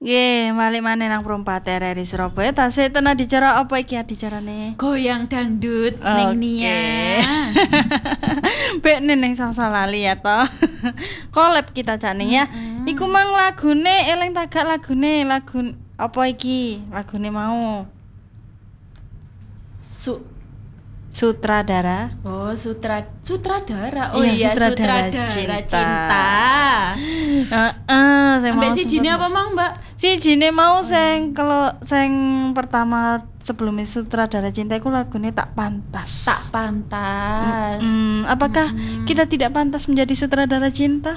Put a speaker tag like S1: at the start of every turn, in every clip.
S1: Nggih, balik maneh nang Perumpat RRI Surabaya. Tasih tenan dicara apa iki adicarane?
S2: Goyang dangdut ning Nia.
S1: Bek neneng salsa lali ya toh. Collab kita jane ya. Iku mang lagune eling tagak lagune lagu apa iki? Lagune mau. Sutradara.
S2: Oh, sutradara. Oh
S1: Iya,
S2: iya,
S1: Sutradara
S2: sutradara
S1: Cinta.
S2: cinta.
S1: Saya
S2: Mbak
S1: mau
S2: si jine
S1: sebut,
S2: apa
S1: Mas.
S2: mang, Mbak?
S1: Si jine mau kalau sing pertama sebelumnya Sutradara Cinta iku lagune tak pantas.
S2: Tak pantas.
S1: Apakah kita tidak pantas menjadi sutradara cinta?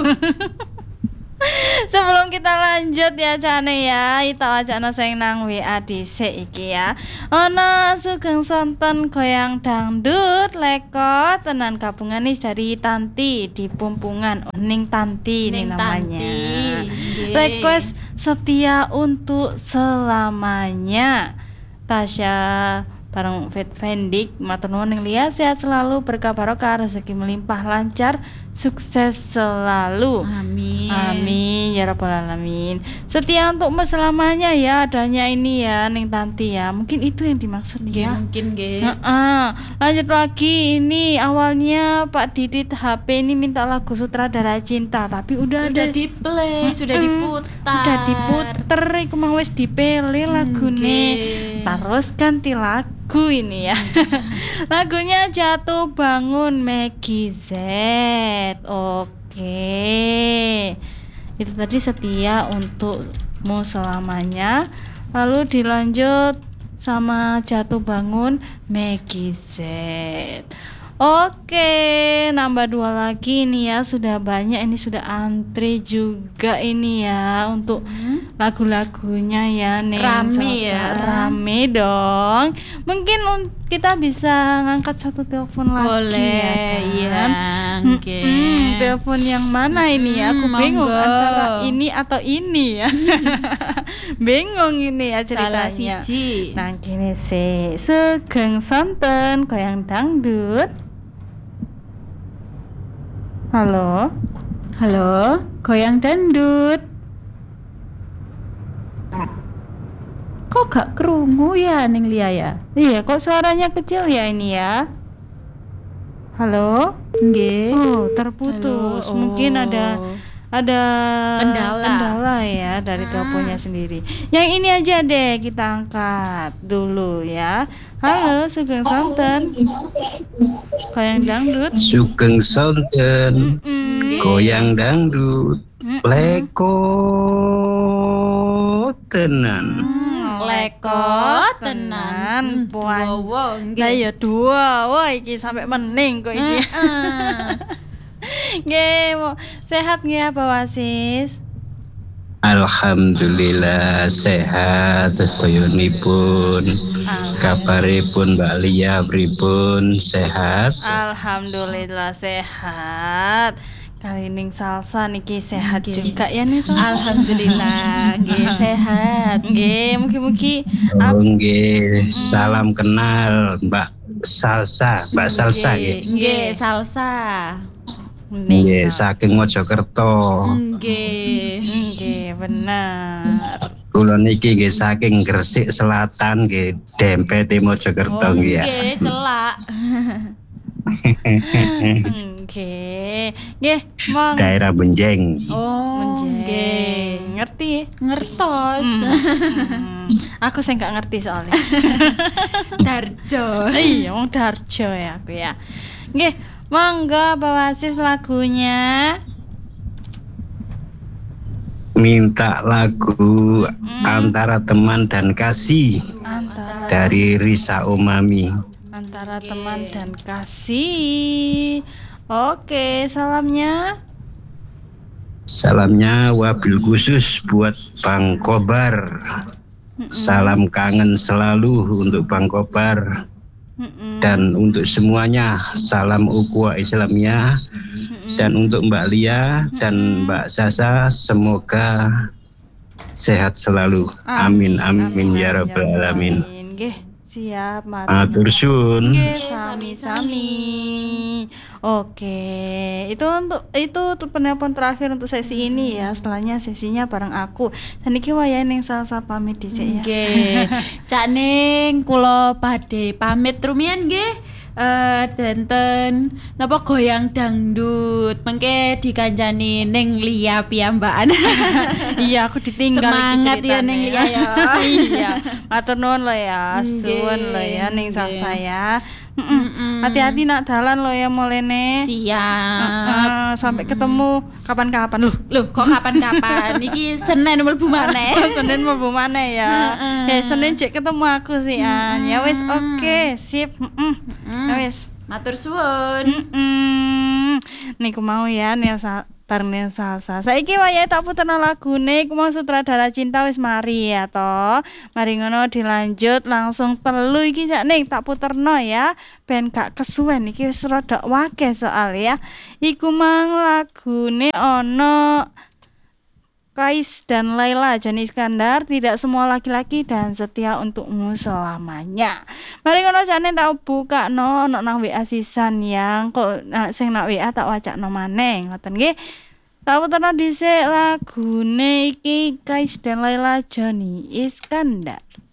S1: Sebelum kita lanjut ya Cane ya, kita wajana sing nang WA dhisik iki ya. Ana sugeng sonten goyang dangdut leko tenan gabungan nih dari Tanti di Pumpungan. Ning Tanti ini
S2: Ning
S1: namanya.
S2: Tanti, nggih.
S1: Request setia untuk selamanya. Tasya bareng Fit Vendik matur nuwun ning liya sehat selalu berkah barokah rezeki melimpah lancar sukses selalu.
S2: Amin.
S1: Amin ya rabbal alamin. Setia untuk selamanya ya adanya ini ya Ning Tanti ya. Mungkin itu yang dimaksud
S2: Nggih,
S1: ya.
S2: mungkin nggih.
S1: Lanjut lagi ini awalnya Pak Didit HP ini minta lagu Sutradara Cinta tapi udah
S2: Sudah
S1: ada
S2: di play, sudah diputar.
S1: udah diputer iku mang wis dipilih lagune.
S2: nggih.
S1: Terus ganti lagu ini ya. Lagunya Jatuh Bangun Meggy Z. Oke. Itu tadi setia untukmu selamanya. Lalu dilanjut sama Jatuh Bangun Meggy Z. Oke, nambah 2 lagi nih ya. Sudah banyak ini, sudah antri juga ini ya untuk lagu-lagunya ya nih.
S2: Rame ya.
S1: Rame dong. Mungkin kita bisa ngangkat satu telepon lagi
S2: Boleh,
S1: ya
S2: iya.
S1: kan?
S2: Nggih.
S1: Telepon yang mana ini ya? Aku bingung
S2: monggo.
S1: antara ini atau ini ya. Bingung ini ya ceritanya.
S2: Salah siji.
S1: Nah gini sih, sugeng sonten goyang dangdut. Halo.
S2: Halo, goyang dangdut. Kok gak krungu ya ning Lia ya?
S1: Iya, kok suaranya kecil ya ini ya? Halo.
S2: Nggih.
S1: Oh, terputus.
S2: Halo,
S1: Mungkin ada
S2: Kendala.
S1: ya dari teleponnya sendiri. Yang ini aja deh kita angkat dulu ya. Halo, sugeng sonten. Goyang dangdut.
S3: Sugeng sonten goyang dangdut leko tenan.
S2: Leko tenan.
S1: Puan.
S2: Wow,
S1: Lah ya dua, wah iki sampai mening kok iki. Nggih, sehat nggih apa Wasis?
S3: Alhamdulillah sehat sedayonipun. Kabaripun Mbak Lia pripun sehat?
S1: Alhamdulillah sehat. Kali ning salsa niki sehat
S2: Nggih.
S1: juga ya nih salsa.
S2: Alhamdulillah, nggih sehat.
S1: Nggih, mugi-mugi
S3: Oh nggih, salam kenal Mbak Salsa nggih.
S2: Nggih, salsa.
S3: Nggih, saking Mojokerto.
S1: Nggih, bener.
S3: Kula niki nggih saking Gresik Selatan nggih, dempete Mojokerto nggih ya.
S2: Nggih, celak.
S1: Nggih, mong
S3: Daerah Benjeng.
S2: Oh, nggih.
S1: Nggih, ngerti.
S2: Ngertos.
S1: Aku sing gak ngerti soalnya.
S2: Darjo.
S1: Iya, wong Darjo ya aku ya. Nggih, monggo Bawasis lagunya.
S3: Minta lagu Antara Teman dan Kasih dari Risa Umami.
S1: Antara teman dan kasih. Oke, salamnya.
S3: Salamnya wabil khusus buat Bang Kobar. Salam kangen selalu untuk Bang Kobar. Dan untuk semuanya salam ukhuwah Islamiyah. Dan untuk Mbak Lia dan Mbak Sasa semoga sehat selalu. Amin amin ya rabbal alamin.
S1: Nggih, siap,
S3: Matur suwun.
S1: Nggih, sami-sami. Oke, itu untuk penelpon terakhir untuk sesi ini ya. Setelahnya sesinya bareng aku. Saniki wayahe ning salsa pamit dhisik ya.
S2: Nggih. Cak Ning kula badhe pamit rumiyin nggih. Danten napa goyang dangdut mengke dikancani ning Lia piyambakan.
S1: Iya, aku ditinggal
S2: Semangat ya ning Lia ya.
S1: Iya, matur nuwun lo ya,
S2: Nggih,
S1: suwun lo ya ning
S2: nggih.
S1: saya. Hati-hati nak dalan lo ya mulene.
S2: Siap.
S1: Sampai ketemu kapan-kapan loh.
S2: Loh, kok kapan-kapan? Iki Senin mlebu maneh.
S1: Senin mlebu maneh ya. Ya Senin cek ketemu aku sih An. Ya wis oke, sip. Ya wis.
S2: Matur suwun.
S1: Niku mau ya bareng salsa. Saiki wayahe tak puterno lagune iku mau sutradara cinta wis mari ya to. Mari ngono dilanjut langsung telu iki Cak Ning tak puterno ya. Ben gak kesuwen iki wis rada wakeh soal ya. Iku mang lagune ono Kais dan Laila Joni Iskandar, tidak semua laki-laki dan setia untukmu selamanya. Mari ngono jane tak buka ono nang WA sisan yang kok sing nak WA tak wacakno maneh ngoten nggih. Tak puterno dhisik lagune iki Kais dan Laila Joni Iskandar.